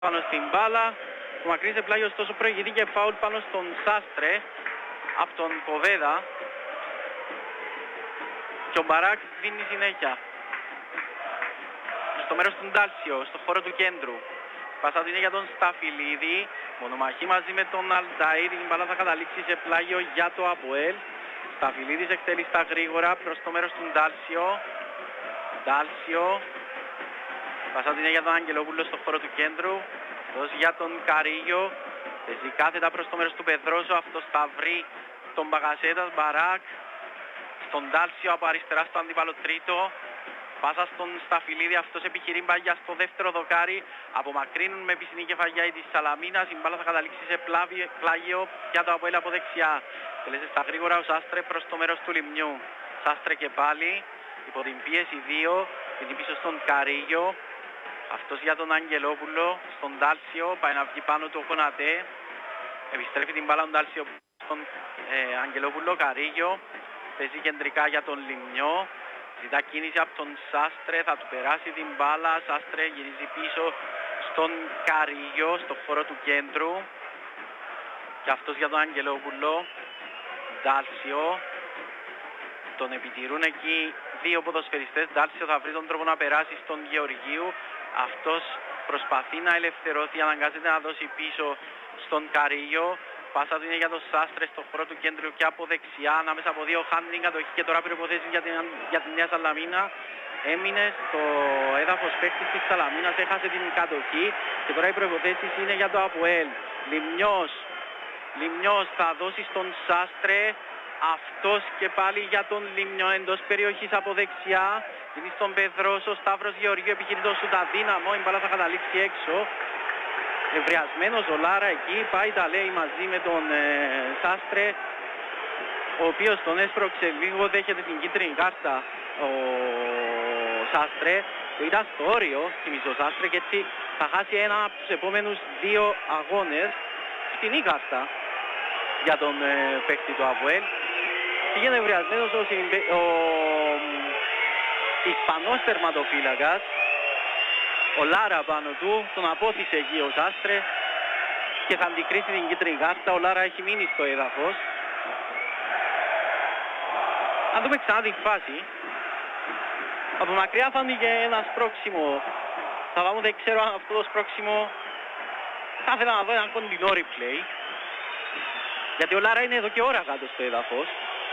πάνω στην μπάλα. Ο Μακρύς πλάγιο ωστόσο προηγείται και φάουλ πάνω στον Σάστρε από τον Ποβέδα. Και ο Μπαράκ δίνει συνέχεια στο μέρος του Ντάλσιο, στο χώρο του κέντρου. Πάσα του είναι για τον Σταφυλίδη. Μονομαχή μαζί με τον Αλταΐρ. Η μπάλα θα καταλήξει σε πλάγιο για το ΑΠΟΕΛ. Σταφυλίδης εκτελεί στα γρήγορα προς το μέρος του Ντάλσιο. Ντάλσιο. Πάσα του είναι για τον Αγγελόπουλο στο χώρο του κέντρου. Δώσει για τον Καρίγιο. Παίζει κάθετα προς το μέρος του Πεδρόσο. Αυτός θα βρει τον Μπαγασέτας. Μπαράκ. Στον Ντάλσιο από αριστερά στο αντίπαλο τρίτο. Πάσα στον Σταφυλίδη, αυτός επιχειρεί μπαγιά στο δεύτερο δοκάρι. Απομακρύνουν με πισινή κεφαγιά της Σαλαμίνας. Η μπάλα θα καταλήξει σε πλάγιο για το ΑΠΟΕΛ από δεξιά. Τελέσε στα γρήγορα ο Σάστρε προς το μέρος του Λιμνιού. Σάστρε και πάλι, υπό την πίεση 2, είναι πίσω στον Καρίγιο. Αυτός για τον Αγγελόπουλο, στον Ντάλσιο, πάει να βγει πάνω του ο Κονατέ. Επιστρέφει την μπάλα ο Ντάλσιο στον Αγγελόπουλο, Καρίγιο. Παίζει κεντρικά για τον Λιμνιό. Ζητά κίνηση από τον Σάστρε, θα του περάσει την μπάλα. Σάστρε γυρίζει πίσω στον Καρίγιο, στο χώρο του κέντρου. Και αυτός για τον Αγγελόπουλο. Ντάλσιο. Τον επιτηρούν εκεί δύο ποδοσφαιριστές. Ντάλσιο θα βρει τον τρόπο να περάσει στον Γεωργίου. Αυτός προσπαθεί να ελευθερωθεί, αναγκάζεται να δώσει πίσω στον Καρίγιο. Πάσα του είναι για τον Σάστρε στο χώρο του κέντρου και από δεξιά, ανάμεσα από δύο χάνει την κατοχή και τώρα προϋποθέσεις για την Νέα Σαλαμίνα. Έμεινε στο έδαφος παίκτης της Σαλαμίνας, έχασε την κατοχή και τώρα οι προϋποθέσεις είναι για το ΑΠΟΕΛ. Λιμνιός θα δώσει στον Σάστρε, αυτός και πάλι για τον Λιμνιό εντός περιοχής από δεξιά. Είναι στον Πεδρόσο, Σταύρος Γεωργίου επιχειρεί το σούτ αδύναμο, η μπάλα θα καταλήξει έξω. Ευριασμένος ο Λάρα εκεί, πάει τα λέει μαζί με τον Σάστρε, ο οποίος τον έσπρωξε λίγο, δέχεται την κίτρινη κάρτα ο Σάστρε, που ήταν στο όριο, θυμίζω ο Σάστρε, και έτσι θα χάσει ένα από τους επόμενους δύο αγώνες, φτηνή κάρτα για τον παίκτη του ΑΠΟΕΛ. Πήγαινε ευριασμένος ο Ισπανός τερματοφύλακας, ο Λάρα πάνω του, τον απόθυσε εκεί ο Σάστρε και θα αντικρίσει την κίτρινη κάρτα. Ο Λάρα έχει μείνει στο έδαφος. Αν δούμε ξανά την φάση, από μακριά φάνηκε ένα σπρώξιμο. Θα πάμε, δεν ξέρω αν αυτό το σπρώξιμο, θα ήθελα να δω ένα κοντινό replay, γιατί ο Λάρα είναι εδώ και ώρα κάτω στο έδαφος,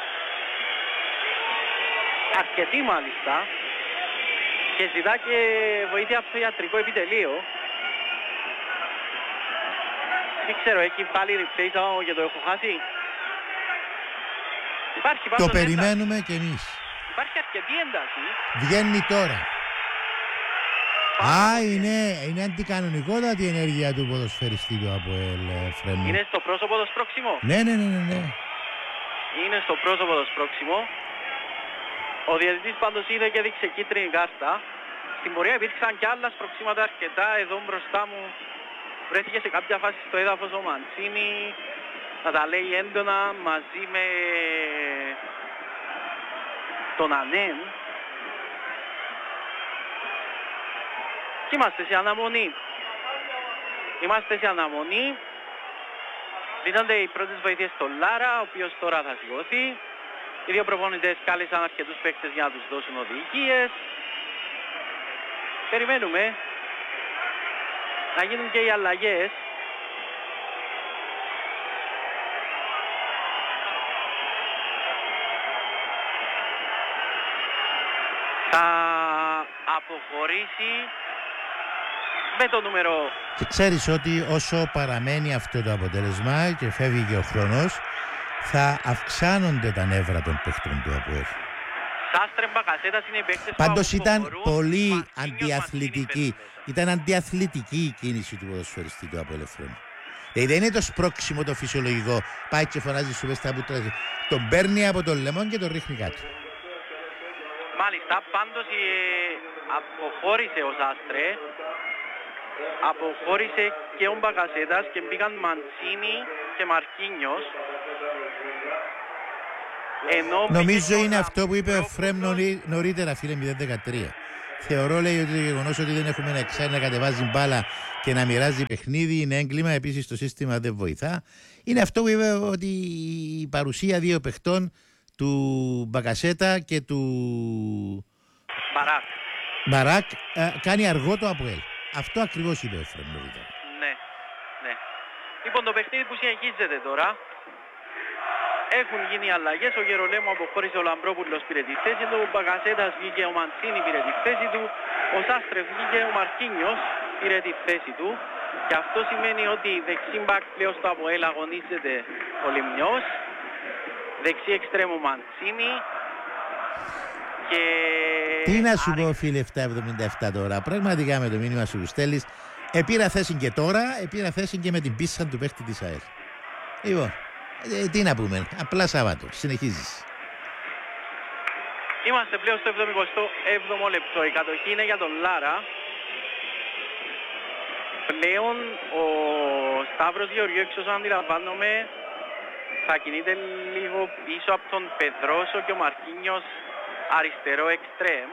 αρκετή μάλιστα, και ζητά και βοήθεια από το ιατρικό επιτελείο. Δεν ξέρω, έχει πάλι replay και το έχω χάσει. Υπάρχει το περιμένουμε κι εμείς. Υπάρχει αρκετή ένταση. Βγαίνει τώρα. Είναι αντικανονικότατη η ενέργεια του ποδοσφαιριστή του ΑΠΟΕΛ, Φρέμου. Είναι στο πρόσωπο το σπρώξιμο. Ναι. Είναι στο πρόσωπο το σπρώξιμο. Ο διαιτητής πάντως είδε και δείξε κίτρινη κάρτα. Στην πορεία υπήρξαν και άλλα σπρωξίματα αρκετά. Εδώ μπροστά μου βρέθηκε σε κάποια φάση στο έδαφος ο Μαντσίνη να τα λέει έντονα μαζί με τον Ανέμ. Και είμαστε σε αναμονή. Δίνονται οι πρώτες βοήθειες στον Λάρα, ο οποίος τώρα θα σηκωθεί. Οι δύο προπονητές κάλεσαν αρκετούς παίκτες για να τους δώσουν οδηγίες. Περιμένουμε να γίνουν και οι αλλαγές. Θα αποχωρήσει με το νούμερο. Και ξέρεις ότι όσο παραμένει αυτό το αποτέλεσμα και φεύγει και ο χρόνος, θα αυξάνονται τα νεύρα των παιχτών του ΑΠΟΕΛ. Πάντως ήταν πολύ αντιαθλητική. Ήταν αντιαθλητική η κίνηση του ποδοσφαιριστή του ΑΠΟΕΛ. Δηλαδή δεν είναι το σπρώξιμο το φυσιολογικό. Πάει και φωνάζει σου μες τα πούτρα. Τον παίρνει από τον λεμόν και τον ρίχνει κάτω. Μάλιστα, πάντως αποχώρησε ο Σάστρε. Αποχώρησε και ο Μπακασέτας και μπήκαν Μαντσίνη και Μαρκίνιος. Νομίζω είναι αυτό που είπε ο Φρέμ νωρίτερα, φίλε, 0-13. Θεωρώ, λέει, ότι το γεγονός ότι δεν έχουμε ένα εξάρι να κατεβάζει μπάλα και να μοιράζει παιχνίδι είναι έγκλημα. Επίσης το σύστημα δεν βοηθά. Είναι αυτό που είπε, ότι η παρουσία δύο παιχτών, του Μπακασέτα και του Μπαράκ, κάνει αργό το ΑΠΟΕΛ. Αυτό ακριβώς είπε ο Εφραίμ νωρίτερα. Ναι. Λοιπόν, το παιχνίδι που συνεχίζεται τώρα. Έχουν γίνει αλλαγές. Ο Γερολέμου αποχώρησε, ο Λαμπρόπουλος πήρε τη θέση του, ο Μπακασέτας βγήκε, ο Μαντσίνη πήρε τη θέση του, ο Σάστρεφ βγήκε, ο Μαρκίνιος πήρε τη θέση του. Και αυτό σημαίνει ότι δεξί μπακ πλέον στο ΑΠΟΕΛ αγωνίζεται ο Λιμνιός, δεξί εξτρέμο Μαντσίνη και... Τι να σου πω, φίλε, 777 τώρα, πραγματικά με το μήνυμα σου στέλνεις, επήρα θέση και τώρα, επήρα θέση και με την πίσσα του παίχτη της ΑΕΛ. Λοιπόν, τι να πούμε, απλά Σαββάτο, συνεχίζεις. Είμαστε πλέον στο 77ο λεπτό, η κατοχή είναι για τον Λάρα. Πλέον ο Σταύρος Γεωργίου, εξ όσων αντιλαμβάνομαι, θα κινείται λίγο πίσω από τον Πεδρόσο και ο Μαρκίνιος αριστερό εξτρέμ.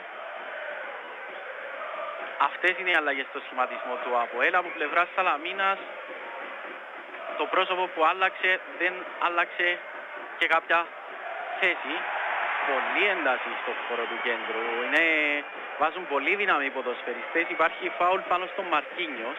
Αυτές είναι οι αλλαγές στο σχηματισμό του ΑΠΟΕΛ. Από πλευράς Σαλαμίνας το πρόσωπο που άλλαξε δεν άλλαξε και κάποια θέση. Πολύ ένταση στο χώρο του κέντρου. Βάζουν πολύ δύναμη οι ποδοσφαιριστές. Υπάρχει φάουλ πάνω στον Μαρκίνιος.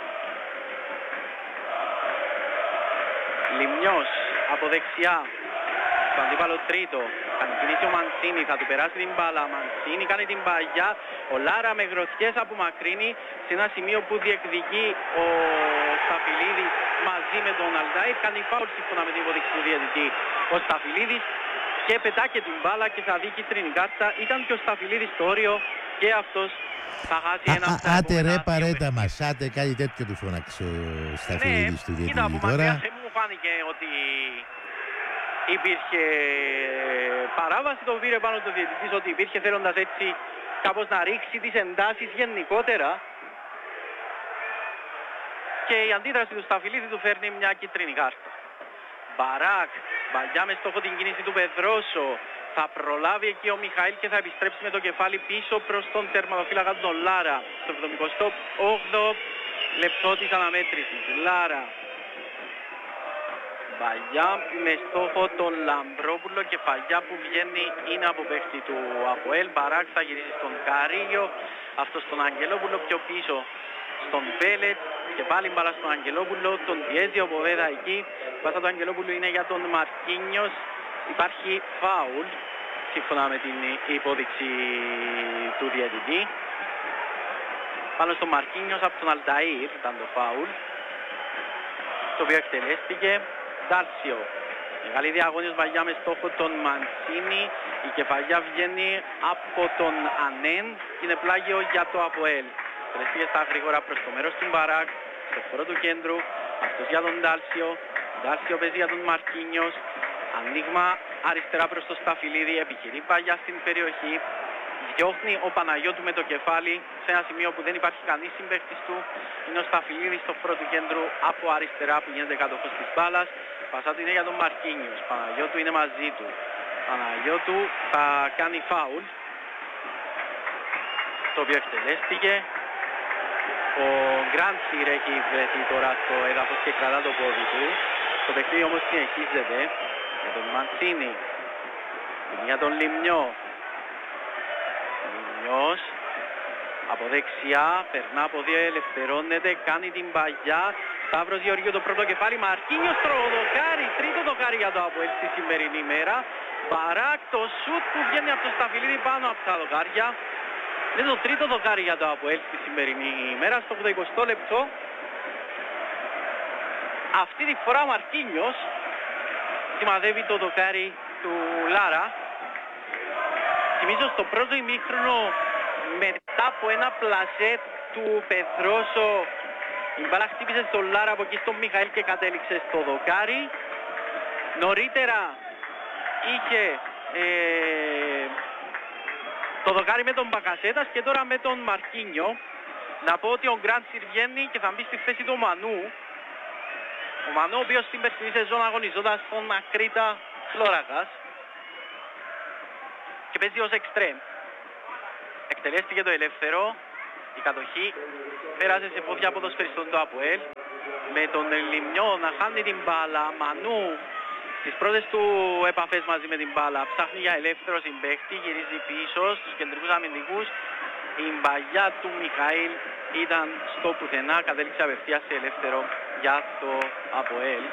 Λιμνιός από δεξιά. Το αντίπαλο τρίτο. Κάνει κινήσει ο Μαντσίνη. Θα του περάσει την μπάλα. Μαντσίνη κάνει την παγιά. Ο Λάρα με γροθιές απομακρύνει σε ένα σημείο που διεκδικεί ο Σταφυλίδης μαζί με τον Αλντάιρ. Κάνει φάουλ σύμφωνα με την υποδείξη του διαιτητή ο Σταφυλίδης και πετάει την μπάλα και θα δει κίτρινη κάρτα. Ήταν και ο Σταφυλίδης στο όριο και αυτός θα χάσει ένα. Άτε ρε παρέτα μας, άτε κάτι τέτοιο του φώναξε ο Σταφυλίδης του διαιτητή τώρα. Δεν μου φάνηκε ότι υπήρχε παράβαση, το πήρε πάνω το διαιτητής, ότι υπήρχε θέλοντας έτσι κάπως να ρίξει τις εντάσεις γενικότερα. Και η αντίδραση του Σταφυλίδη του φέρνει μια κίτρινη κάρτα. Μπαράκ, παλιά με στόχο την κίνηση του Πεδρόσο. Θα προλάβει εκεί ο Μιχαήλ και θα επιστρέψει με το κεφάλι πίσω προς τον τερματοφύλακα του τον Λάρα. Στο 78ο λεπτό της αναμέτρησης. Λάρα. Παλιά με στόχο τον Λαμπρόπουλο, κεφαλιά που βγαίνει είναι από παίχτη του ΑΠΟΕΛ. Μπαράκ θα γυρίσει στον Καρίγιο. Αυτό στον Αγγελόπουλο πιο πίσω στον Βέλετ. Και πάλι μπάλα στον Αγγελόπουλο, τον πιέζει ο Ποβέδα εκεί. Πάσα του Αγγελόπουλου είναι για τον Μαρκίνιος. Υπάρχει φάουλ σύμφωνα με την υπόδειξη του διαιτητή. Πάνω στον Μαρκίνιος από τον Αλταΐρ ήταν το φάουλ, το οποίο εκτελέστηκε. Ντάλσιο. Μεγάλη διαγώνιος βαγιά με στόχο τον Μαντσίνη. Η κεφαλιά βγαίνει από τον Ανέν και είναι πλάγιο για το ΑΠΟΕΛ. Τελεστήκε στα γρήγορα προς το μέρος του Μπαράκ, στο χώρο του κέντρου. Αυτός για τον Ντάλσιο. Ντάλσιο παίζει για τον Μαρκίνιος. Ανοίγμα αριστερά προς το Σταφυλίδη. Επιχειρεί παγιά στην περιοχή. Διώχνει ο Παναγιώτου με το κεφάλι σε ένα σημείο που δεν υπάρχει κανείς συμπαίκτης του. Είναι ο Σταφυλίδης στο χώρο του κέντρου από αριστερά που γίνεται κατοχός της μπάλας. Πασά του είναι για τον Μαρκίνιος. Παναγιώτου είναι μαζί του. Παναγιώτου θα κάνει φάουλ, το οποίο εκτελέστηκε. Ο Γκράντσιρ έχει βρεθεί τώρα στο έδαφος και κρατά το πόδι του. Το παιχνίδι όμως συνεχίζεται για τον Μαντσίνη. Για τον Λιμνιό. Λιμνιός από δεξιά, περνά από δύο, ελευθερώνεται, κάνει την παγιά. Σταύρος Γεωργίου το πρώτο κεφάλι, Μαρκίνιος τροδοκάρι, τρίτο δοκάρι για το ΑΠΟΕΛ στη σημερινή μέρα. Μπαράκ το σουτ που βγαίνει από το Σταφυλίδη πάνω από τα δοκάρια. Είναι το τρίτο δοκάρι για το ΑΠΟΕΛ στη σημερινή ημέρα, στο 80 λεπτό. Αυτή τη φορά ο Μαρκίνιος σημαδεύει το δοκάρι του Λάρα. Θυμίζω στο πρώτο ημίχρονο, μετά από ένα πλασέ του Πεδρόσο, η μπάλα χτύπησε στον Λάρα από εκεί στον Μιχαήλ και κατέληξε στο δοκάρι. Νωρίτερα είχε το δοκάρι με τον Μπακασέτας και τώρα με τον Μαρκίνιο. Να πω ότι ο Γκράντσιρ βγαίνει και θα μπει στη θέση του Μανού. Ο Μανού, ο οποίος στην περσινή σεζόν αγωνιζόταν στον Ακρίτα Φλόρακας και παίζει ως εξτρέμ εκτελέστηκε το ελεύθερο. Η κατοχή πέρασε σε πόδια ποδοσφαιριστών του ΑΠΟΕΛ. Με τον Λιμνιό να χάνει την μπάλα. Μανού στις πρώτες του επαφές μαζί με την μπάλα ψάχνει για ελεύθερο συμπαίχτη. Γυρίζει πίσω στους κεντρικούς αμυντικούς. Η μπαγιά του Μιχαήλ ήταν στο πουθενά. Κατέληξε απευθείας σε ελεύθερο για το ΑΠΟΕΛ.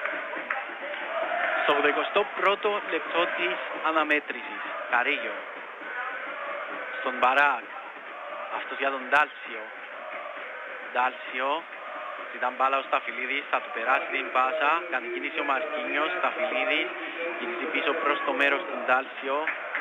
Στο 81ο λεπτό της αναμέτρησης. Καρίγιο. Στον Μπαράκ. Αυτός για τον Ντάλσιο. Ντάλσιο. Ήταν μπάλα ο Σταφυλίδης. Θα του περάσει την πάσα. Κάνει κίνηση ο Μαρκίνιος. Σταφυλίδης. Κίνηση πίσω προς το μέρος του Ντάλσιο.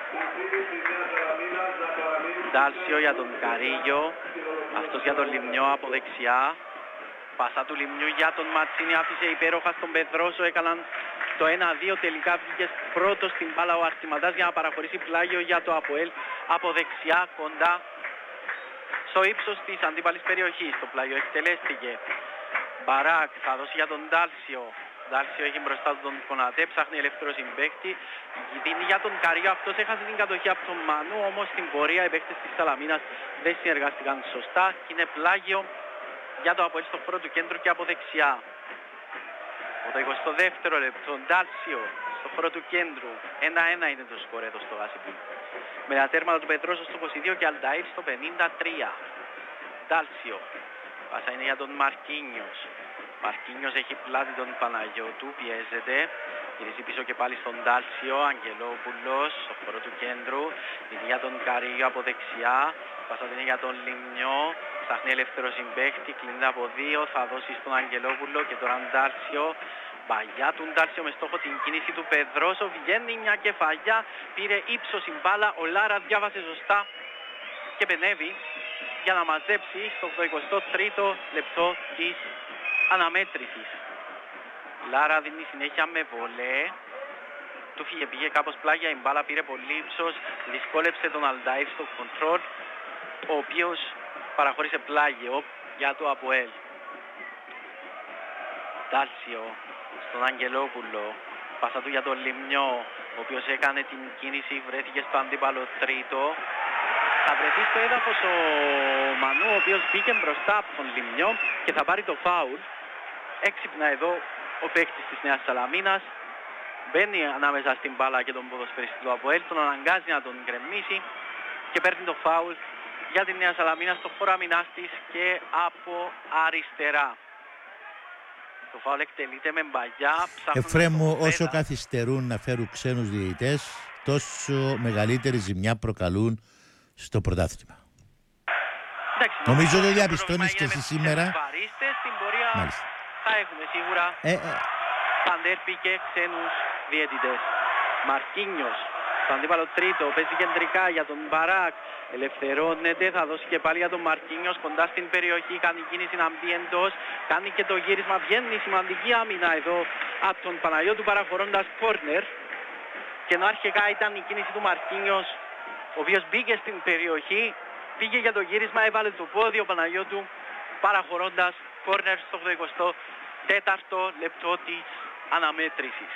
Ντάλσιο για τον Καρίγιο. Αυτός για τον Λιμνιό από δεξιά. Πάσα του Λιμνιού για τον Ματσίνη. Άφησε υπέροχα στον Πεδρόσο. Έκαναν το 1-2. Τελικά βγήκε πρώτος στην μπάλα ο Αρτιμαντάς για να παραχωρήσει πλάγιο για το ΑΠΟΕΛ από δεξιά κοντά στο ύψος της αντίπαλης περιοχής. Το πλάγιο εκτελέστηκε. Μπαράκ θα δώσει για τον Ντάλσιο. Ντάλσιο έχει μπροστά του τον Κονατέ, ψάχνει ελεύθερο συμπαίχτη. Δίνει για τον Καρίγιο, αυτός έχασε την κατοχή από τον Μανού, όμως στην πορεία οι παίκτες της Σαλαμίνας δεν συνεργάστηκαν σωστά και είναι πλάγιο για το ΑΠΟΕΛ στο χώρο του κέντρου και από δεξιά. Από το 22ο λεπτό, Ντάλσιο στο χώρο του κέντρου. 1-1 είναι το σκορ εδώ στο Γάσιμπι. Με τα τέρματα του Πετρόσο στο 22 και Αλνταΐρ στο 53. Ντάλσιο. Πάσα είναι για τον Μαρκίνιος. Μαρκίνιος έχει πλάτη τον Παναγιώτου, πιέζεται. Γυρίζει πίσω και πάλι στον Ντάλσιο. Αγγελόπουλος στο χώρο του κέντρου. Είναι για τον Καρίγιο από δεξιά. Πάσα είναι για τον Λιμνιό. Ψάχνει ελεύθερο συμπαίχτη. Κλείνει από δύο. Θα δώσει στον Αγγελόπουλο και τώρα Ντάλσιο. Μπαγιά του Ντάλσιο με στόχο την κίνηση του Πεδρόσο. Βγαίνει μια κεφαλιά. Πήρε ύψος η μπάλα. Ο Λάρα διάβασε σωστά και πενεύει για να μαζέψει στο 23ο λεπτό της αναμέτρησης. Λάρα δίνει συνέχεια με βολέ. Του πήγε κάπως πλάγια, η μπάλα πήρε πολύ ύψος. Δυσκόλεψε τον Αλνταΐρ στο κοντρόλ, ο οποίος παραχώρησε πλάγιο για το ΑΠΟΕΛ. Ντάλσιο στον Αγγελόπουλο. Πάσα του για τον Λιμνιό, ο οποίος έκανε την κίνηση, βρέθηκε στο αντίπαλο τρίτο. Θα βρεθεί στο έδαφος ο Μανού, ο οποίος μπήκε μπροστά από τον Λιμνιό και θα πάρει το φάουλ. Έξυπνα εδώ ο παίκτης της Νέας Σαλαμίνας. Μπαίνει ανάμεσα στην μπάλα και τον ποδοσφαιριστή του ΑΠΟΕΛ, τον αναγκάζει να τον γκρεμίσει και παίρνει το φάουλ για τη Νέα Σαλαμίνα στο χώρο αμυνάς της και από αριστερά. Το φάουλ εκτελείται με μπαγιά. Εφρέμου, όσο καθυστερούν να φέρουν ξένους διαιτητές, τόσο μεγαλύτερη ζημιά προκαλούν στο πρωτάθλημα. Νομίζω το διαπιστώνεις και εσύ σήμερα. Στην πορεία θα έχουμε σίγουρα παντέρπι και ξένους διαιτητές. Μαρκίνιος, το αντίπαλο τρίτο, παίζει κεντρικά για τον Μπαράκ. Ελευθερώνεται, θα δώσει και πάλι για τον Μαρκίνιος κοντά στην περιοχή, κάνει κίνηση να μπει εντός, κάνει και το γύρισμα, βγαίνει σημαντική άμυνα εδώ από τον Παναγιώτου παραχωρώντας κόρνερ. Και ενώ αρχικά ήταν η κίνηση του Μαρκίνιος, ο οποίος μπήκε στην περιοχή, πήγε για το γύρισμα, έβαλε το πόδι ο Παναγιώτου παραχωρώντας κόρνερ στο 24ο λεπτό της αναμέτρησης.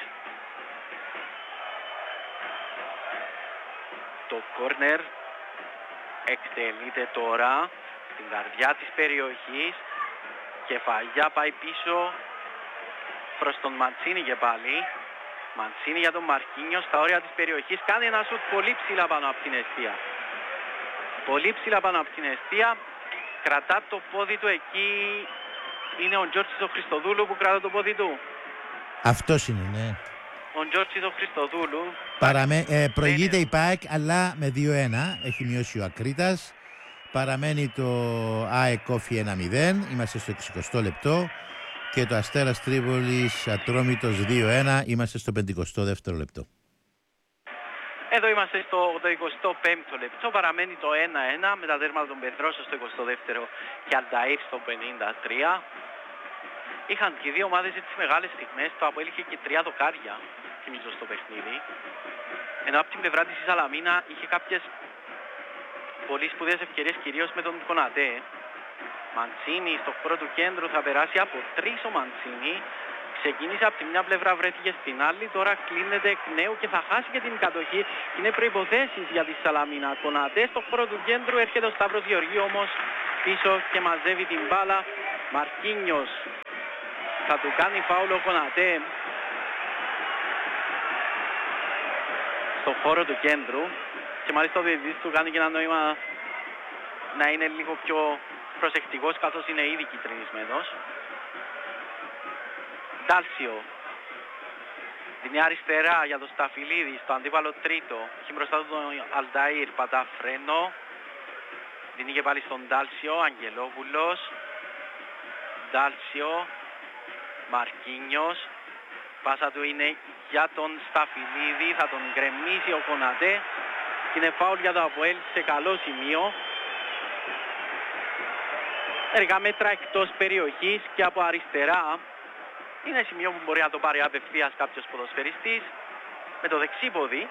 Το κόρνερ εκτελείται τώρα στην καρδιά της περιοχής. Κεφαλιά πάει πίσω προς τον Μαντσίνη και πάλι. Μαντσίνη για τον Μαρκίνιο στα όρια της περιοχής. Κάνει ένα σουτ πολύ ψηλά πάνω από την αιστεία. Πολύ ψηλά πάνω από την αιστεία. Κρατά το πόδι του εκεί. Είναι ο Τζόρτσης ο Χριστοδούλου που κρατά το πόδι του. Αυτός είναι, ναι. Ο Τζόρτσης ο Χριστοδούλου. Προηγείται η ΠΑΕΚ, αλλά με 2-1. Έχει μειώσει ο Ακρίτας. Παραμένει το ΑΕΚ Όφι 1-0. Είμαστε στο 60ο λεπτό. Και το Αστέρας Τρίπολης Ατρόμητος 2-1. Είμαστε στο 52ο λεπτό. Εδώ είμαστε στο 25ο λεπτό. Παραμένει το 1-1 με τα τέρματα των Πεδρώσεων στο 22ο και Αλνταΐρ στο 53. Είχαν και δύο ομάδες τις μεγάλες στιγμές. Το ΑΠΟΕΛ είχε και 3 δοκάρια, θυμίζω, στο παιχνίδι. Ενώ από την πλευρά της η Σαλαμίνα είχε κάποιες πολύ σπουδαίες ευκαιρίες, κυρίως με τον Κονατέ. Μαντσίνη στο χώρο του κέντρου, θα περάσει από 3 ο Μαντσίνη. Ξεκίνησε από τη μια πλευρά, βρέθηκε στην άλλη, τώρα κλείνεται εκ νέου και θα χάσει και την κατοχή. Είναι προϋποθέσεις για τη Σαλαμίνα. Κονατέ στο χώρο του κέντρου, έρχεται ο Σταύρος Γεωργίου όμως πίσω και μαζεύει την μπάλα. Μαρκίνιος θα του κάνει φάουλο Κονατέ στο χώρο του κέντρου και μάλιστα ο διαιτητής του κάνει και ένα νόημα να είναι λίγο πιο προσεκτικός καθώς είναι ήδη κυτρινισμένος. Ντάλσιο δίνει αριστερά για τον Σταφυλίδη στο αντίπαλο τρίτο. Έχει μπροστά του τον Αλταΐρ, πατά φρένο. Δίνει και πάλι στον Ντάλσιο, Αγγελόπουλος. Ντάλσιο, Μαρκίνιος. Πάσα του είναι για τον Σταφυλίδη, θα τον γκρεμίσει ο Κονατέ. Και είναι φάουλ για το ΑΠΟΕΛ σε καλό σημείο. Μερικά μέτρα εκτός περιοχής και από αριστερά. Είναι σημείο που μπορεί να το πάρει απευθείας κάποιος ποδοσφαιριστής με το δεξίποδι.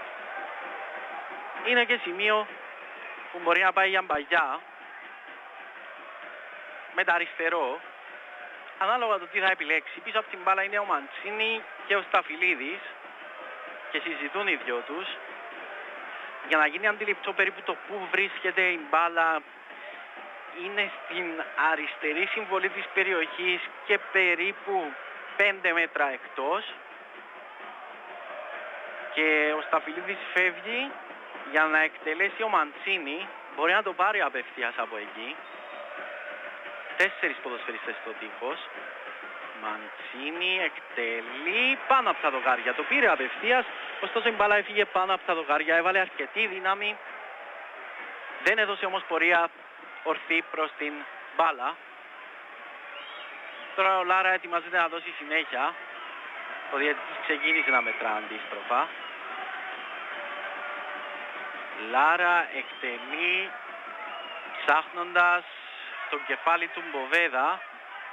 Είναι και σημείο που μπορεί να πάει για μπαγιά με το αριστερό. Ανάλογα το τι θα επιλέξει. Πίσω από την μπάλα είναι ο Μαντσίνη και ο Σταφυλίδης και συζητούν οι δυο τους για να γίνει αντιληπτό περίπου το που βρίσκεται η μπάλα. Είναι στην αριστερή συμβολή της περιοχής και περίπου 5 μέτρα εκτός και ο Σταφυλίδης φεύγει για να εκτελέσει ο Μαντσίνη. Μπορεί να το πάρει απευθείας από εκεί. 4 ποδοσφαιριστές στο τείχος. Μαντσίνη εκτελεί πάνω από τα δοκάρια. Το πήρε απευθείας, ωστόσο η μπάλα έφυγε πάνω από τα δοκάρια. Έβαλε αρκετή δύναμη. Δεν έδωσε όμως πορεία ορθή προς την μπάλα. Τώρα ο Λάρα ετοιμάζεται να δώσει συνέχεια. Ο διαιτητής ξεκίνησε να μετρά αντίστροφα. Λάρα εκτελεί ψάχνοντας το κεφάλι του Μποβέδα.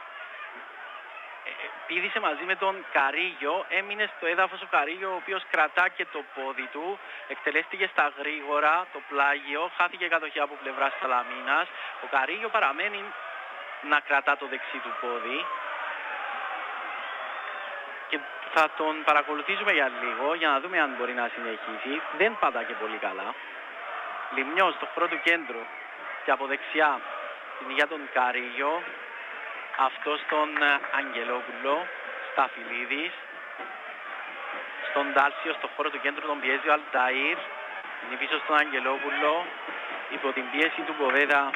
Πήδησε μαζί με τον Καρίγιο, έμεινε στο έδαφος ο Καρίγιο, ο οποίος κρατά και το πόδι του. Εκτελέστηκε στα γρήγορα το πλάγιο, χάθηκε κατοχή από πλευράς Σαλαμίνας. Ο Καρίγιο παραμένει να κρατά το δεξί του πόδι και θα τον παρακολουθήσουμε για λίγο για να δούμε αν μπορεί να συνεχίσει. Δεν πατά και πολύ καλά. Λιμνιός στο χώρο του κέντρου και από δεξιά είναι για τον Καρίγιο. Αυτό στον Αγγελόπουλο, Σταφυλίδης, στον Ντάλσιο στο χώρο του κέντρου τον πιέζει ο Αλταΐρ, είναι πίσω στον Αγγελόπουλο, υπό την πίεση του Μποβέδα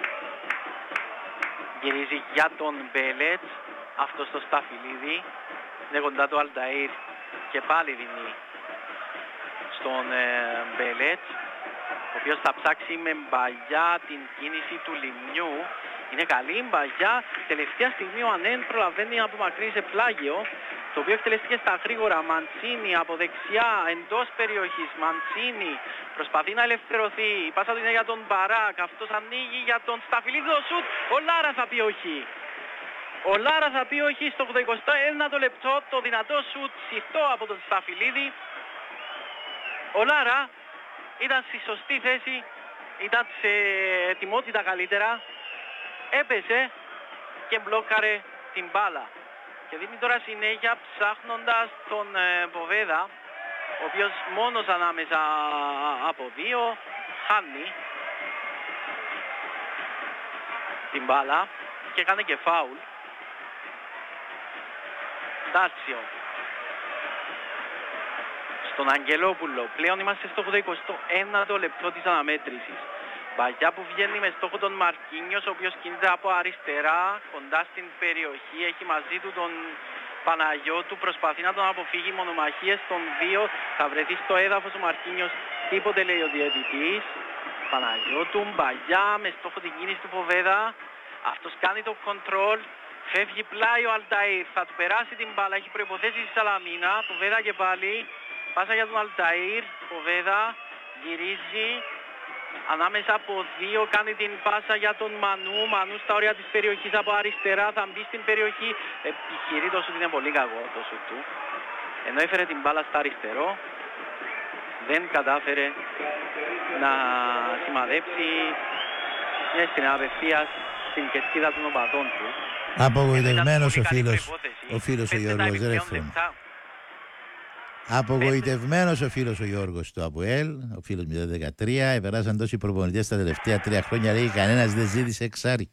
γυρίζει για τον Μπέλετ, αυτό στο Σταφυλίδη, είναι κοντά του Αλταΐρ και πάλι δίνει στον Μπέλετ, ο οποίος θα ψάξει με μπαγιά την κίνηση του Λιμνιού. Είναι καλή η μπαγιά, τελευταία στιγμή ο Ανέν προλαβαίνει να απομακρύνει σε πλάγιο, το οποίο εκτελέστηκε στα γρήγορα. Μαντσίνη από δεξιά, εντός περιοχής. Μαντσίνη προσπαθεί να ελευθερωθεί, η πάσα του είναι για τον Μπαράκ, αυτός ανοίγει για τον Σταφυλίδη, το σουτ, ο Λάρα θα πει όχι. Ο Λάρα θα πει όχι στο 81ο λεπτό, το δυνατό σουτ σιχτό από τον Σταφυλίδη. Ο Λάρα ήταν στη σωστή θέση, ήταν σε ετοιμότητα καλύτερα. Έπεσε και μπλόκαρε την μπάλα και δίνει τώρα συνέχεια ψάχνοντας τον Μποβέδα, ο οποίος μόνος ανάμεσα από δύο χάνει την μπάλα και κάνει και φάουλ. Ντάτσιο στον Αγγελόπουλο. Πλέον είμαστε στο 81ο λεπτό της αναμέτρησης. Μπαγιά που βγαίνει με στόχο τον Μαρκίνιος, ο οποίος κινείται από αριστερά, κοντά στην περιοχή, έχει μαζί του τον Παναγιώτου, προσπαθεί να τον αποφύγει, μονομαχίες των δύο, θα βρεθεί στο έδαφος ο Μαρκίνιος, τίποτε λέει ο διαιτητής. Παναγιώτου, Μπαγιά με στόχο την κίνηση του Ποβέδα, αυτός κάνει το κοντρόλ, φεύγει πλάι ο Αλταΐρ, θα του περάσει την μπάλα, έχει προϋποθέσεις η Σαλαμίνα, Ποβέδα και πάλι, πάσα για τον Αλταΐρ, Ποβέδα γυρίζει. Ανάμεσα από δύο κάνει την πάσα για τον Μανού. Μανού στα όρια της περιοχής από αριστερά, θα μπει στην περιοχή. Επιχειρεί το σουτ, είναι πολύ κακό το σουτ του. Ενώ έφερε την μπάλα στα αριστερό, δεν κατάφερε να σημαδέψει μια στην απευθείας στην κεσκίδα των οπαδών του. Απογοητευμένος ο φίλος ο Γιώργος, δεν εύχομαι. Απογοητευμένος ο φίλος ο Γιώργος του ΑΠΟΕΛ, ο φίλος 013. Επεράσαν τόσοι προπονητές τα τελευταία 3 χρόνια, λέει κανένας δεν ζήτησε εξάρι.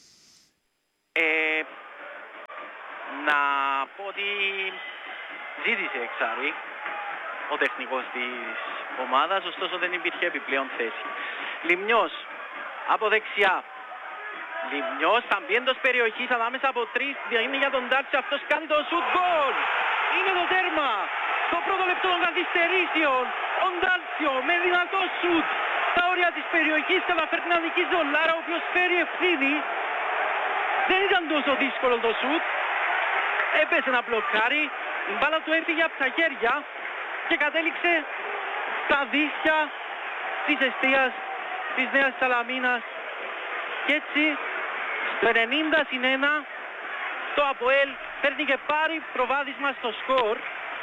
Να πω ότι ζήτησε εξάρι ο τεχνικός της ομάδας, ωστόσο δεν υπήρχε επιπλέον θέση. Λιμνιός από δεξιά. Λιμνιός θα μπει εντός περιοχής ανάμεσα από 3, είναι για τον Ντάρτσι, αυτός κάνει το σουτ, γκολ! Είναι το τέρμα! Το πρώτο λεπτό των καθυστερήσεων, ο Ντάρτσιο με δυνατό σουτ στα όρια της περιοχής καταφέρνει να νικήσει τον Λάρα, ο οποίος φέρει ευθύνη. Δεν ήταν τόσο δύσκολο το σουτ, έπεσε να μπλοκάρει, η μπάλα του έφυγε από τα χέρια και κατέληξε στα δίχτυα της εστίας της Νέας Σαλαμίνας. Και έτσι στο 90-1 το ΑΠΟΕΛ παίρνει και πάρει προβάδισμα στο σκορ.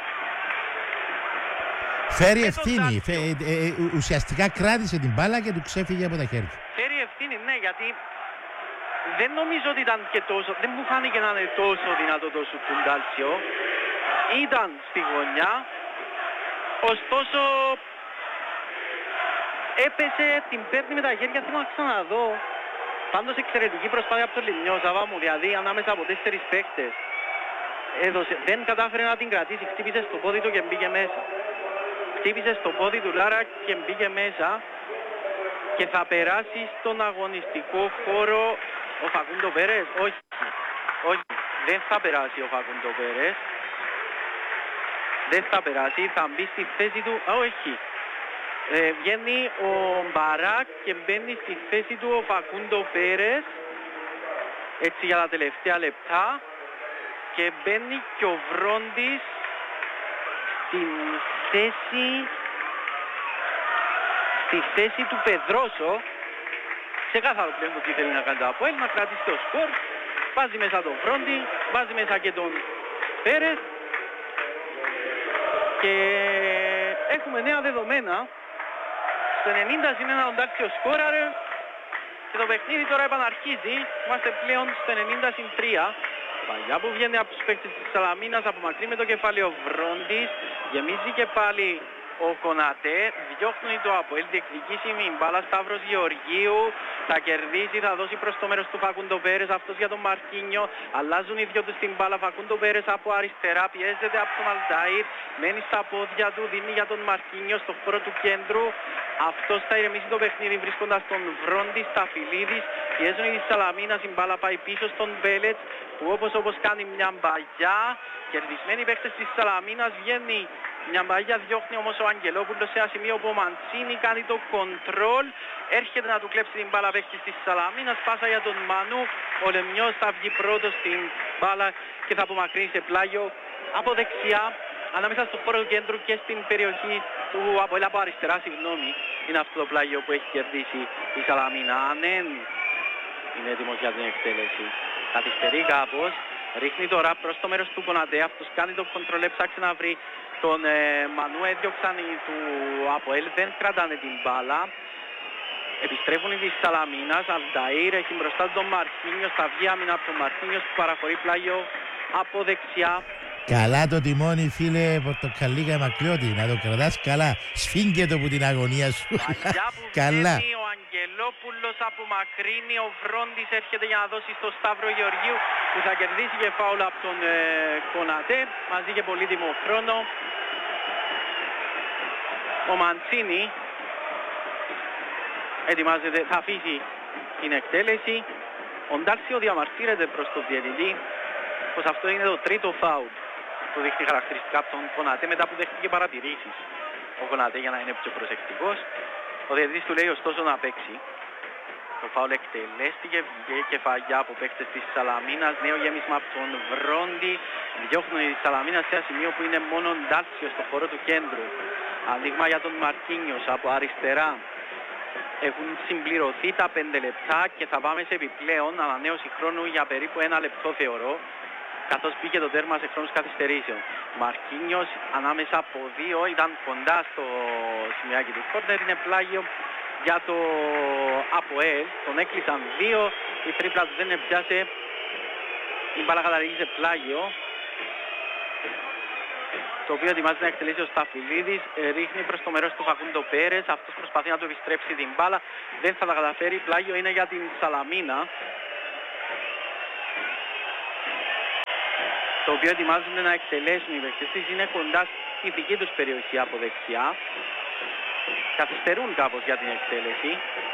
Φέρει ευθύνη, ουσιαστικά κράτησε την μπάλα και του ξέφυγε από τα χέρια. Φέρει ευθύνη, ναι, γιατί δεν νομίζω ότι ήταν και τόσο, δεν μου φάνηκε να είναι τόσο δυνατό το σουτ του Ντάλσιο. Ήταν στη γωνιά, ωστόσο έπεσε, την παίρνει με τα χέρια, θέλω να ξαναδώ. Πάντως εξαιρετική προσπάθεια από τον Λιμνιό, Σαββά μου, δηλαδή ανάμεσα από 4 παίκτες. Δεν κατάφερε να την κρατήσει, χτύπησε στο πόδι του και μπήκε μέσα. Χτύπησε στο πόδι του Λάρα και μπήκε μέσα και θα περάσει στον αγωνιστικό χώρο ο Φακούντο Πέρες. Όχι, δεν θα περάσει ο Φακούντο Πέρες. Δεν θα περάσει, θα μπει στη θέση του, όχι. Βγαίνει ο Μπαράκ και μπαίνει στη θέση του ο Φακούντο Πέρες, έτσι για τα τελευταία λεπτά, και μπαίνει και ο Βρόντις στη θέση του Πεδρόσο. Ξεκάθαρο πλέον το τι θέλει να κάνει το ΑΠΟΕΛ, να κρατήσει το σκορ, βάζει μέσα τον Βρόντι, βάζει μέσα και τον Πέρες και έχουμε νέα δεδομένα. Στο 90-1 ο Ντάρτσιο σκόραρε και το παιχνίδι τώρα επαναρχίζει. Είμαστε πλέον στο 90-3. Παλιά που βγαίνει από τους παίκτες της Σαλαμίνας, απομακρύνει με το κεφάλι ο Βρόντις, γεμίζει και πάλι ο Κονατέ, διώχνει το ΑΠΟΕΛ, διεκδικήσει η μπάλα, Σταύρος Γεωργίου, θα κερδίσει, θα δώσει προς το μέρος του Φακούντο Πέρες, αυτός για τον Μαρκίνιο, αλλάζουν οι δυο τους την μπάλα, Φακούντο Πέρες από αριστερά, πιέζεται από τον Αλταΐρ, μένει στα πόδια του, δίνει για τον Μαρκίνιο στο χώρο του κέντρου, αυτός θα ηρεμήσει το παιχνίδι βρίσκοντας τον Βρόντι, Σταφυλίδης, πιέζουν οι της Σαλαμίνας, η μπάλα πάει πίσω στον Μπέλετς, που όπως κάνει μια μπαγιά, κερδισμένοι παίκτες της Σαλαμίνας, βγαίνει μια μπαγιά, διώχνει όμως ο Αγγελόπουλος σε ένα σημείο που ο Μαντσίνη κάνει το κοντρόλ, έρχεται να του κλέψει την μπάλα παίκτης της Σαλαμίνας, πάσα για τον Μανού, ο Λεμιός θα βγει πρώτος στην μπάλα και θα απομακρύνει σε πλάγιο από δεξιά, ανάμεσα στο χώρο του κέντρου και στην περιοχή του ΑΠΟΕΛ, από αριστερά, είναι αυτό το πλάγιο που έχει κερδίσει η Σαλαμίνα. Ανέν είναι έτοιμος για την εκτέλεση. Καθυστερεί κάπως, ρίχνει τώρα προς το μέρος του Κονατέ, αυτός κάνει το κοντρολέ, ψάξει να βρει τον Μανού, έδιωξαν του ΑΠΟΕΛ, δεν κρατάνε την μπάλα. Επιστρέφουν οι της Σαλαμίνας, Αλταΐρ έχει μπροστά τον Μαρκίνιος, θα βγει άμυνα από τον Μαρκίνιος που παραχωρεί πλάγιο από δεξιά. Καλά το τιμόνι, φίλε Πορτοκαλίκα Μακλιώτη, να το κρατάς καλά, σφίγγε το που την αγωνία σου. Παλιά που καλά. βγαίνει ο Αγγελόπουλος απομακρύνει, ο Βρόντις έρχεται για να δώσει στο Σταύρο Γεωργίου που θα κερδίσει και φάουλ από τον Κονατέ, μαζί και πολύτιμο χρόνο. Ο Μαντσίνη ετοιμάζεται, θα αφήσει την εκτέλεση. Ο Ντάρσιο διαμαρτύρεται προς τον διαιτητή πως αυτό είναι το τρίτο φάουλ που δείχνει χαρακτηριστικά από τον Κονατέ μετά που δέχτηκε παρατηρήσεις ο Κονατέ για να είναι πιο προσεκτικός. Ο διαιτητής του λέει ωστόσο να παίξει. Το φάουλ εκτελέστηκε, βγήκε κεφαλιά από παίκτες της Σαλαμίνας, νέο γέμισμα από τον Βρόντι, διώχνουν η Σαλαμίνα σε ένα σημείο που είναι μόνο Ντάλσιο στο χώρο του κέντρου. Ανοίγμα για τον Μαρκίνιος από αριστερά. Έχουν συμπληρωθεί τα 5 λεπτά και θα πάμε σε επιπλέον ανανέωση χρόνου για περίπου 1 λεπτό θεωρώ, καθώς μπήκε το τέρμα σε χρόνους καθυστερήσεων. Μαρκίνιος ανάμεσα από 2 ήταν κοντά στο σημειάκι του κόρνερ, είναι πλάγιο για το ΑΠΟΕΛ, τον έκλεισαν 2, η τρίπλα του δεν έπιασε Η μπάλα καταλήγει σε πλάγιο, το οποίο ετοιμάζει να εκτελέσει ο Σταφυλίδης. Ρίχνει προς το μέρος του Φακούντο Πέρες. Αυτός προσπαθεί να του επιστρέψει την μπάλα. Δεν θα τα καταφέρει. Πλάγιο είναι για την Σαλαμίνα, το οποίο ετοιμάζονται να εκτελέσουν οι παίκτες της. Είναι κοντά στη δική τους περιοχή από δεξιά. Καθυστερούν κάπως για την εκτέλεση.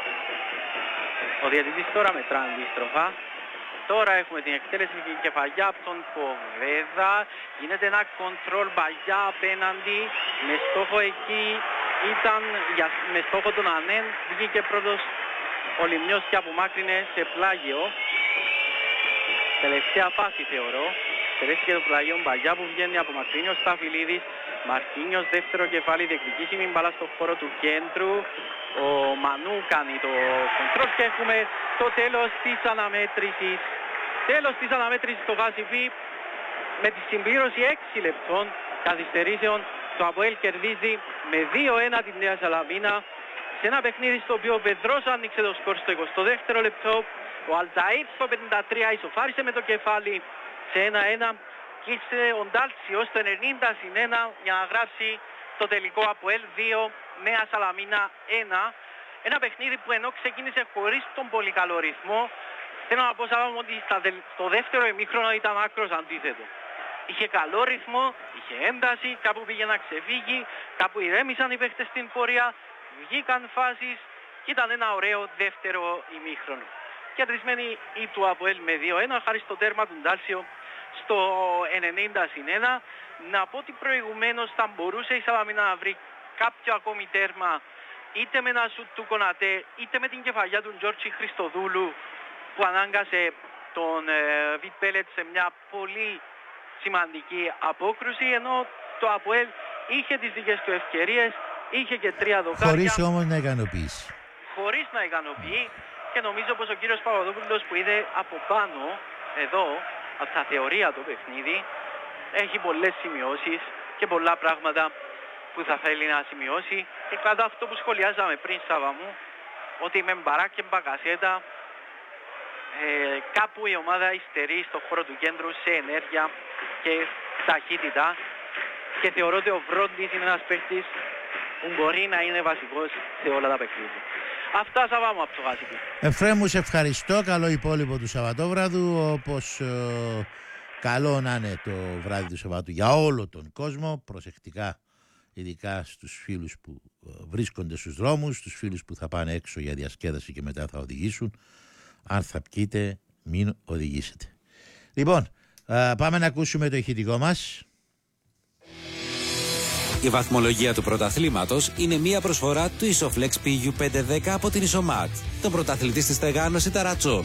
Ο διαιτητής τώρα μετρά αντίστροφα. Τώρα έχουμε την εκτέλεση και η κεφαλιά από τον Ποβέδα. Γίνεται ένα κοντρόλ Μπαγιά απέναντι. Με στόχο εκεί ήταν, με στόχο τον Ανέν. Βγήκε πρώτος ο Λιμνιός και απομάκρυνε σε πλάγιο. Τελευταία φάση θεωρώ. Τελέστηκε το πλάγιο Μπαγιά που βγαίνει από μακρύνει ο Σταφυλίδης. Μαρκίνιος δεύτερο κεφάλι, διεκδικήσιμη μπάλα στο χώρο του κέντρου. Ο Μανού κάνει το κοντρόλ και έχουμε το τέλος της αναμέτρησης. Τέλος της αναμέτρησης στο Γάσιπι με τη συμπλήρωση 6 λεπτών καθυστερήσεων. Το ΑΠΟΕΛ κερδίζει με 2-1 την Νέα Σαλαμίνα σε ένα παιχνίδι στο οποίο ο Πεδρός άνοιξε το σκορ στο 22ο λεπτό. Ο Αλταΐτ στο 53 ισοφάρισε με το κεφάλι σε 1-1 και ήρθε ο Ντάλτσιος στο 90-1 για να γράψει το τελικό ΑΠΟΕΛ 2, Νέα Σαλαμίνα 1. Ένα παιχνίδι που ενώ ξεκίνησε χωρίς τον πολύ καλό ρυθμό, θέλω να πω ότι στο δεύτερο ημίχρονο ήταν άκρος αντίθετο. Είχε καλό ρυθμό, είχε ένταση, κάπου πήγε να ξεφύγει, κάπου ηρέμησαν οι παίχτες στην πορεία, βγήκαν φάσεις και ήταν ένα ωραίο δεύτερο ημίχρονο. Κερδισμένη η του ΑΠΟΕΛ με 2-1 χάρη στο τέρμα του Ντάλσιο στο 90-1. Να πω ότι προηγουμένως θα μπορούσε η Σαλαμίνα να βρει κάποιο ακόμη τέρμα είτε με ένα σουτ του Κονατέ είτε με την κεφαλιά του Τζόρτσι Χριστοδούλου που ανάγκασε τον Βιτ Πέλετ σε μια πολύ σημαντική απόκρουση, ενώ το ΑΠΟΕΛ είχε τις δικές του ευκαιρίες, είχε και 3 δοκάρια. Χωρίς όμως να ικανοποιήσει. Χωρίς να ικανοποιεί, και νομίζω πως ο κύριος Παπαδόπουλος που είδε από πάνω εδώ από τα θεωρία το παιχνίδι έχει πολλές σημειώσεις και πολλά πράγματα που θα θέλει να σημειώσει, και κατά αυτό που σχολιάζαμε πριν, Σάβα μου, ότι με Μπαράκ και Μπακασέτα κάπου η ομάδα υστερεί στο χώρο του κέντρου σε ενέργεια και ταχύτητα, και θεωρώ ότι ο Βρόντις είναι ένας παίκτης που μπορεί να είναι βασικός σε όλα τα παιχνίδια. Αυτά, Σάβα μου, από το Γάσιπι. Εφραίμ, σε ευχαριστώ. Καλό υπόλοιπο του Σαββατόβραδου, όπως καλό να είναι το βράδυ του Σαββάτου για όλο τον κόσμο. Προσεκτικά, ειδικά στους φίλους που βρίσκονται στους δρόμους, στους φίλους που θα πάνε έξω για διασκέδαση και μετά θα οδηγήσουν. Αν θα πιείτε, μην οδηγήσετε. Λοιπόν, πάμε να ακούσουμε το ηχητικό μας. Η βαθμολογία του πρωταθλήματος είναι μία προσφορά του Isoflex PU510 από την Isomat, τον πρωταθλητή στη στεγάνωση ταρατσών.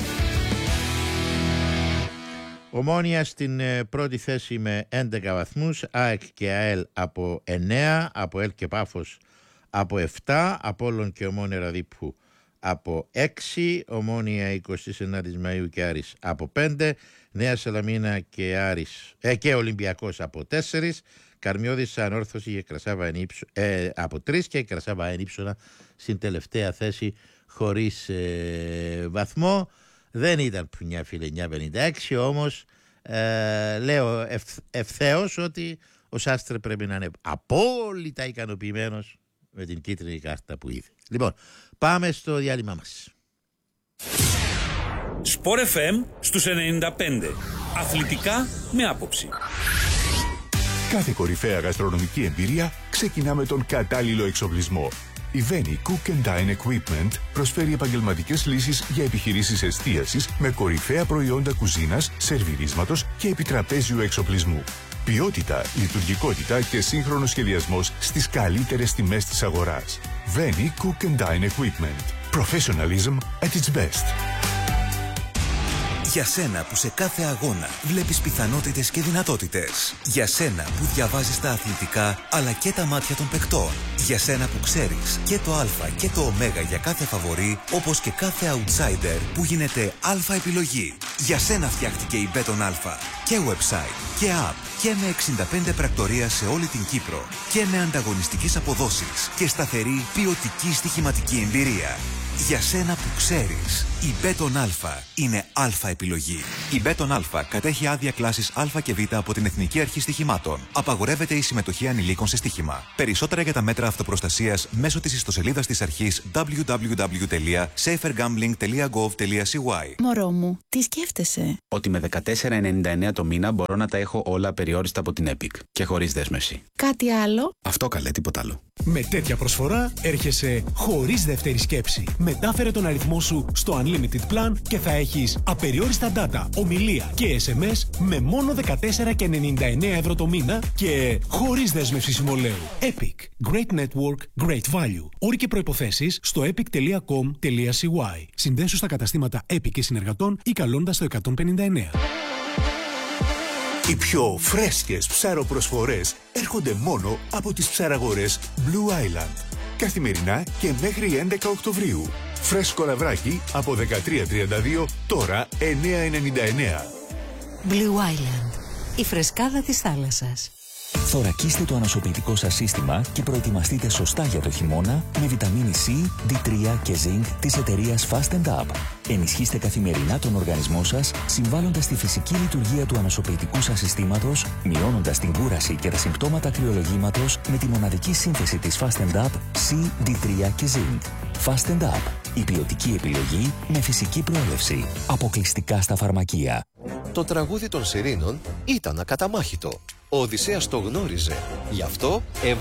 Ομόνοια στην πρώτη θέση με 11 βαθμούς, ΑΕΚ και ΑΕΛ από 9, ΑΠΟΕΛ και Πάφος από 7, Απόλλων και Ομόνια Ραδίππου από 6, Ομόνοια 29 Μαΐου και Άρης από 5, Νέα Σαλαμίνα και, και Ολυμπιακός από 4, Καρμιώδης Ανόρθωση και Κρασάβα από 3 και Κρασάβα Ενύψωνα στην τελευταία θέση χωρίς βαθμό. Δεν ήταν πουνιά φίλε 956, όμως λέω ευθέως ότι ο Σάστρε πρέπει να είναι απόλυτα ικανοποιημένος με την κίτρινη κάρτα που είδε. Λοιπόν, πάμε στο διάλειμμα μας. Sport FM στους 95. Αθλητικά με άποψη. Κάθε κορυφαία γαστρονομική εμπειρία ξεκινά με τον κατάλληλο εξοπλισμό. Η Veni Cook and Dine Equipment προσφέρει επαγγελματικές λύσεις για επιχειρήσεις εστίασης με κορυφαία προϊόντα κουζίνας, σερβιρίσματος και επιτραπέζιου εξοπλισμού. Ποιότητα, λειτουργικότητα και σύγχρονος σχεδιασμός στις καλύτερες τιμές της αγοράς. Veni Cook and Dine Equipment. Professionalism at its best. Για σένα που σε κάθε αγώνα βλέπεις πιθανότητες και δυνατότητες. Για σένα που διαβάζεις τα αθλητικά αλλά και τα μάτια των παικτών. Για σένα που ξέρεις και το α και το ω για κάθε φαβορί, όπως και κάθε outsider που γίνεται α επιλογή. Για σένα φτιάχτηκε η Μπέτον Α. Και website και app και με 65 πρακτορία σε όλη την Κύπρο. Και με ανταγωνιστικές αποδόσεις και σταθερή ποιοτική στοιχηματική εμπειρία. Για σένα που ξέρεις, Η Μπέτον Α είναι Α επιλογή. Η Μπέτον Α κατέχει άδεια κλάσης Α και Β από την Εθνική Αρχή Στοιχημάτων. Απαγορεύεται η συμμετοχή ανηλίκων σε στοίχημα. Περισσότερα για τα μέτρα αυτοπροστασίας μέσω της ιστοσελίδας της αρχής www.safergambling.gov.cy. Μωρό μου, τι σκέφτεσαι? Ότι με 14,99 το μήνα μπορώ να τα έχω όλα περιόριστα από την Epic και χωρίς δέσμευση. Κάτι άλλο? Αυτό καλέ, τίποτα άλλο. Με τέτοια προσφορά έρχεσαι χωρίς δεύτερη σκέψη. Μετάφερε τον αριθμό σου στο Unlimited Plan και θα έχεις απεριόριστα data, ομιλία και SMS με μόνο 14,99 € το μήνα και χωρίς δέσμευση συμβολαίου. Epic. Great network, great value. Όροι και προϋποθέσεις στο epic.com.cy. Συνδέσου στα καταστήματα Epic και συνεργατών ή καλώντας το 159. Οι πιο φρέσκες ψαροπροσφορές έρχονται μόνο από τις ψαραγορές Blue Island. Καθημερινά και μέχρι 11 Οκτωβρίου. Φρέσκο λαβράκι από 13,32, τώρα 9,99. Blue Island. Η φρεσκάδα της θάλασσας. Θωρακίστε το ανασωπητικό σας σύστημα και προετοιμαστείτε σωστά για το χειμώνα με βιταμίνη C, D3 και Zinc της εταιρείας Fast & Up. Ενισχύστε καθημερινά τον οργανισμό σας, συμβάλλοντας στη φυσική λειτουργία του ανασωπητικού σας συστήματος, μειώνοντας την κούραση και τα συμπτώματα κρυολογήματος με τη μοναδική σύνθεση της Fast & Up C, D3 και Zinc. Fast & Up. Η ποιοτική επιλογή με φυσική προέλευση. Αποκλειστικά στα φαρμακεία. Το τραγούδι των Σιρήνων ήταν ακαταμάχητο. Ο Οδυσσέας το γνώριζε. Γι' αυτό